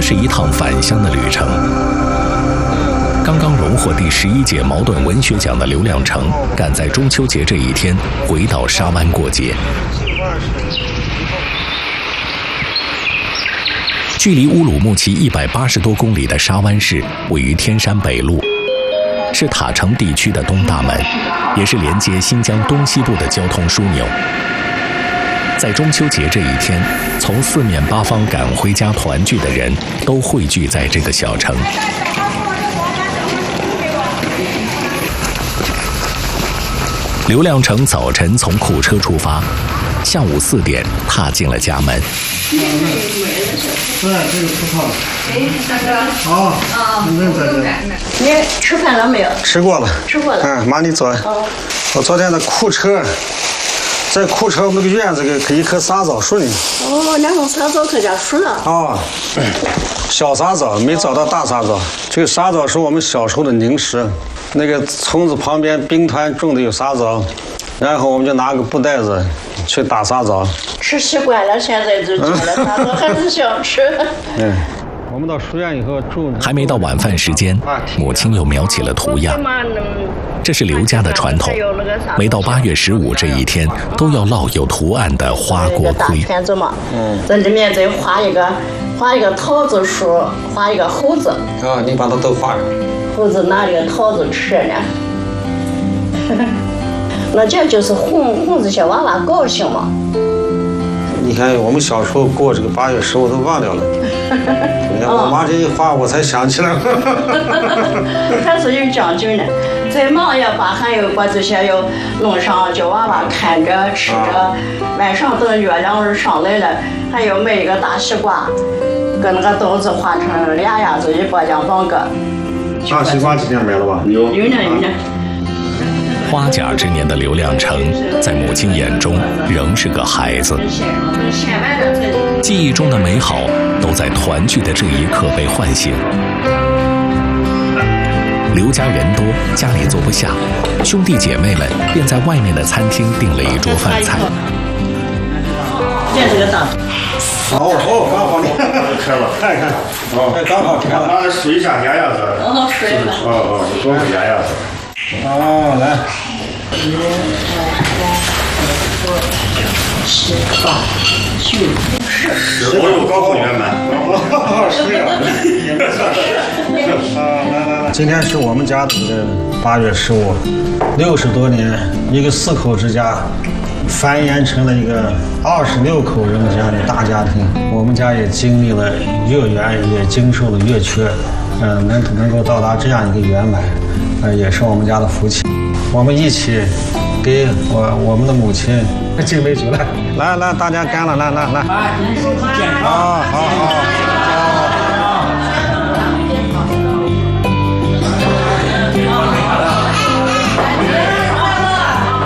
这是一趟返乡的旅程。刚刚荣获第11届茅盾文学奖的刘亮程，赶在中秋节这一天回到沙湾过节。距离乌鲁木齐180多公里的沙湾市位于天山北路，是塔城地区的东大门，也是连接新疆东西部的交通枢纽。在中秋节这一天，从四面八方赶回家团聚的人都汇聚在这个小城。刘亮程早晨从库车出发，下午4点踏进了家门。 对，这个不好。 大哥。 好， 你吃饭了没有？ 吃过了。 吃过了。 妈，你坐。我昨天的库车，在库车那个院子给一棵沙枣树呢。 那种沙枣可叫熟了。 小沙枣没找到大沙枣。这个沙枣是我们小时候的零食，那个村子旁边兵团种的有沙枣，然后我们就拿个布袋子去打沙枣。 吃习惯了，现在就吃了沙枣，还是想吃。 我们到书院以后住， 还没到晚饭时间，母亲又描起了图样。这是刘家的传统，每到8月15这一天，都要烙有图案的花锅盔。 片子嘛，在里面再画一个桃子树，画一个猴子。 你把它都画上。 猴子拿这个桃子吃呢。那这就是哄这些娃娃高兴嘛。 你看，我们小时候过这个8月15都忘掉了。我妈这一画，我才想起来了。 还是有讲究呢。再忙也罢，还有把这些要弄上，叫娃娃看着吃着。晚上等月亮日上来了，还要买一个大西瓜，跟那个刀子画成2样子，1把2方个。 大西瓜今天买了吧？ 有呢。 花甲之年的刘亮程，在母亲眼中仍是个孩子。记忆中的美好，都在团聚的这一刻被唤醒。刘家人多，家里坐不下，兄弟姐妹们便在外面的餐厅订了一桌饭菜。 这个大。 刚好你开了，看，刚好开了。 拿水一下压压子。 水了。 你多压压子。 来。1、2、3、4、5、6、7、8、9、10。 我有高考圆满。 来，今天是我们家的这个8月15，60多年，一个4口之家，繁衍成了一个26口人的这样的大家庭。我们家也经历了月圆，也经受了月缺，能够到达这样一个圆满，也是我们家的福气。我们一起给我们的母亲敬杯酒来，大家干了，来。好。